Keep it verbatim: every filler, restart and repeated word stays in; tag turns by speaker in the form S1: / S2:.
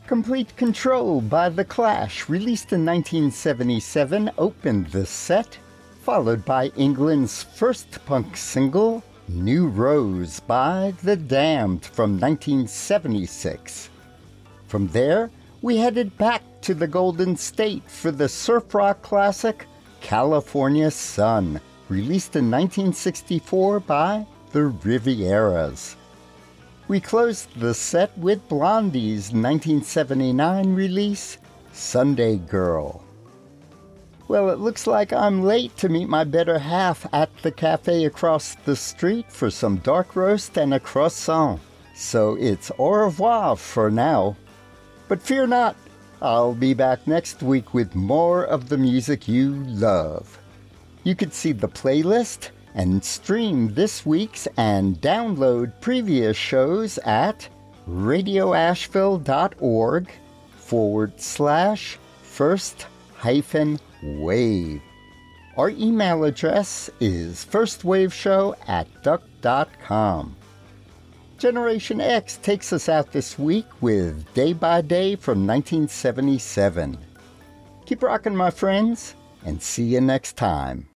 S1: Complete Control by The Clash, released in nineteen seventy-seven, opened the set, followed by England's first punk single, New Rose by The Damned from nineteen seventy-six. From there, we headed back to the Golden State for the surf rock classic, California Sun, released in nineteen sixty-four by The Rivieras. We closed the set with Blondie's nineteen seventy-nine release, Sunday Girl. Well, it looks like I'm late to meet my better half at the cafe across the street for some dark roast and a croissant. So it's au revoir for now. But fear not, I'll be back next week with more of the music you love. You could see the playlist and stream this week's and download previous shows at radioasheville.org forward slash first hyphen wave. Our email address is firstwaveshow at duck dot com. Generation X takes us out this week with Day by Day from nineteen seventy-seven. Keep rocking, my friends, and see you next time.